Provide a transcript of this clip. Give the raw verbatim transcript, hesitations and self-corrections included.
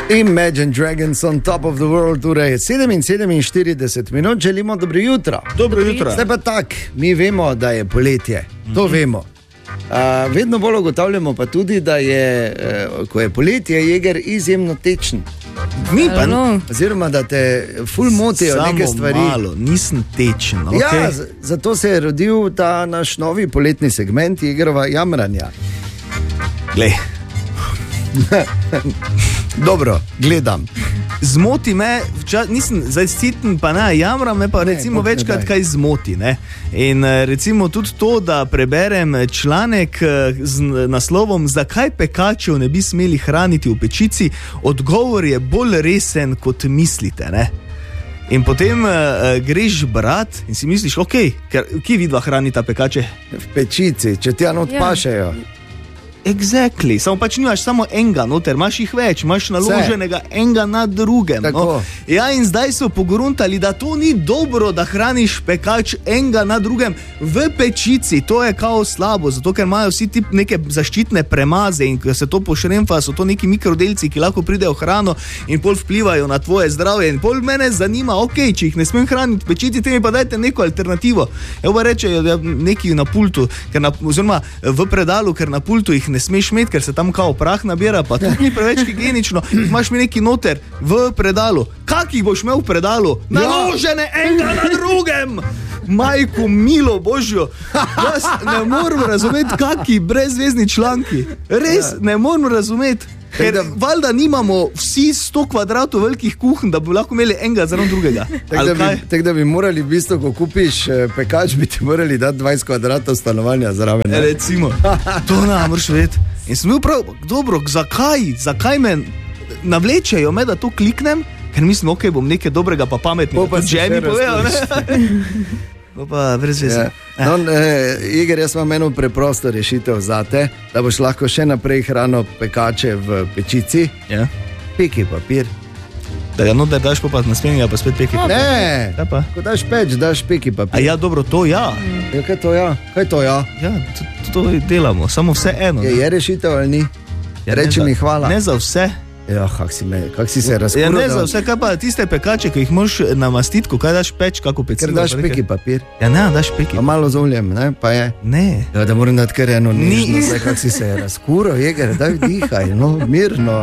Imagine Dragons on top of the world, torej sedem sedeminštirideset minut, želimo dobro jutro. Dobro jutro. Zdaj pa tak, mi vemo, da je poletje, to mm-hmm. vemo. Uh, vedno bolj ugotavljamo pa tudi, da je, uh, ko je poletje, jeger izjemno tečen. Ni pa no. Oziroma, da te ful motijo Samo neke stvari. malo, nisem tečen. Okay. Ja, z- zato se je rodil ta naš novi poletni segment Jegerova jamranja. Glej. Dobro, gledam. Zmoti me, vča, nisem zdaj siten, pa ne jamram, me pa Ne, recimo bog ne večkrat daj. kaj zmoti. Ne? In eh, recimo tudi to, da preberem članek eh, z n- naslovom Zakaj pekačev ne bi smeli hraniti v pečici, odgovor je bolj resen, kot mislite. Ne? In potem uh, greš brat in si misliš, ok, ker, kje vidva hranita pekače? V pečici, če ti ano odpašejo. Exactly, samo pač nimaš samo enega, noter imaš jih več, imaš naloženega enega na drugem. No? Ja, in zdaj so pogruntali, da to ni dobro, da hraniš pekač enega na drugem v pečici. To je kao slabo, zato ker imajo vsi ti neke zaščitne premaze in ko se to pošremfa, so to neki mikrodelci, ki lahko pridejo v hrano in pol vplivajo na tvoje zdravje. In pol mene zanima, ok, če jih ne smem hraniti v pečici, te mi pa dajte neko alternativo. Evo pa rečejo, da neki na pultu, ker na, oziroma v predalu, ker na pultu jih ne smeš imeti, ker se tam kao prah nabira, pa to ni preveč higienično. Imaš mi neki noter v predalu. Kak jih boš imel v predalu? Naložene enega na drugem! Majko milo božjo, jaz ne morem razumeti, kaki brezvezni članki. Res ne morem razumeti. Ker valjda nimamo vsi sto kvadratov velikih kuhn, da bi lahko imeli enega zraven drugega. Tako da, bi- tak, da bi morali v bistvu, ko kupiš eh, pekač, bi ti morali dati dvajset kvadratov stanovanja zraven. ne? Recimo, to ne moraš vedeti. In sem bil prav, dobro, zakaj, zakaj me navlečejo me, da to kliknem, ker mislim, ok, bom nekaj dobrega pa pametnega. Bo pa Tudi si ženi še povedal, ne? Bo pa brez veze. Ja. No, eh, Iger, jaz imam eno preprosto rešitev zate, da boš lahko še naprej hrano pekače v pečici. Ja. Peki papir. Da ga noter daš, pa pa naslednjega pa spet peki. Ne, Ja pa. ko daš peč, daš peki papir. A ja, dobro, to ja. Ja, kaj to ja? Kaj to ja? Ja, to, to delamo, samo vse eno. Je, je rešitev ali ni? Ja, Reči ne mi za- hvala. Ne za vse. Ja, kak si, me, kak si se Ja, razkuril. ne za vse, kaj pa tiste pekače, ki jih moraš namastiti, ko kaj daš peč, kako pecivo. Ker daš pa nekaj- peki papir. Ja, ne, daš peki. Pa malo z oljem, ne, pa je. Ne. Ja, da moram dati kar eno Ni. nižno, zdaj kak si se razkuril, Jeger, daj dihaj, no, mirno.